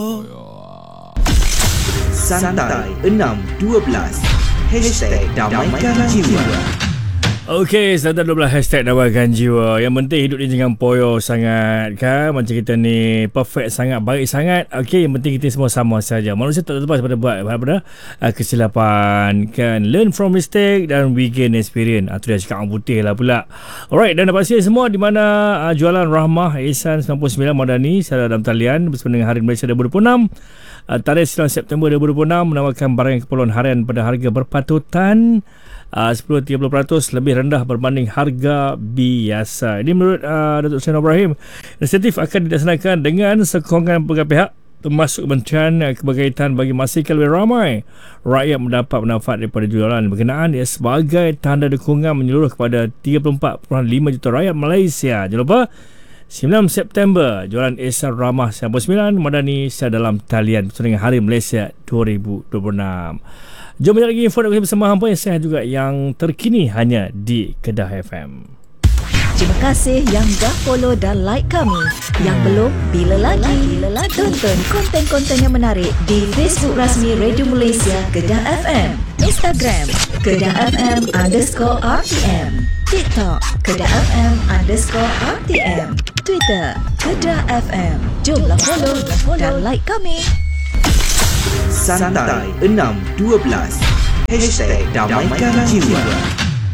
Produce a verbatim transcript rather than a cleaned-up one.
Santai enam dua belas Hashtag Damaikan Jiwa. Okey, Santai dua belas Hashtag Damaikan Jiwa. Yang penting hidup ni jangan poyo sangat kan. Macam kita ni perfect sangat, baik sangat. Okey, yang penting kita semua sama saja. Manusia tak terlepas pada buat pada uh, kesilapan kan. Learn from mistake dan we gain experience. Ah, tu dia cakap orang putih lah pula. Alright, dan dapat siap semua di mana uh, jualan Rahmah Ihsan sembilan puluh sembilan Madani secara dalam talian bersama dengan Hari Malaysia dua ribu dua puluh enam. Uh, tarikh sembilan September dua ribu dua puluh enam menawarkan barang keperluan harian pada harga berpatutan uh, sepuluh hingga tiga puluh peratus lebih rendah berbanding harga biasa. Ini menurut uh, Datuk Seri Ibrahim. Inisiatif akan dilaksanakan dengan sokongan pelbagai pihak termasuk Kementerian Keberkaitan bagi memastikan lebih ramai rakyat mendapat manfaat daripada jualan berkenaan ia sebagai tanda dukungan menyeluruh kepada tiga puluh empat perpuluhan lima juta rakyat Malaysia. Jangan lupa sembilan September jualan Ihsan Rahmah sembilan puluh sembilan Madani secara dalam talian bersama dengan Hari Malaysia dua ribu dua puluh enam. Jom banyak lagi info dan bersama hampa yang sehat juga yang terkini hanya di Kedah F M. Terima kasih yang dah follow dan like kami. Yang belum, bila lagi? Bila lagi? Tonton konten-konten yang menarik di Facebook rasmi Radio Malaysia Kedah F M, Instagram Kedah F M underscore R T M, TikTok Kedah F M underscore R T M, Twitter Kedah F M. Jomlah follow dan like kami. Santai enam dua belas Hashtag Damaikan Jiwa.